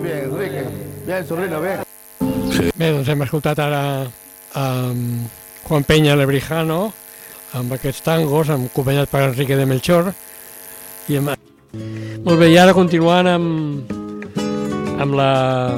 bien, Enrique. Bien, sobrino, bien. Bé, doncs hem escoltat ara Juan Peña Lebrijano amb aquests tangos, acompanyat per Enrique de Melchor. Molt bé, i ara continuant amb la